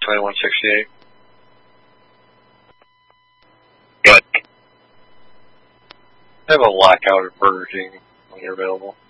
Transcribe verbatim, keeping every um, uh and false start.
twenty-one sixty-eight. Good. I have a lockout at Burger King when you're available.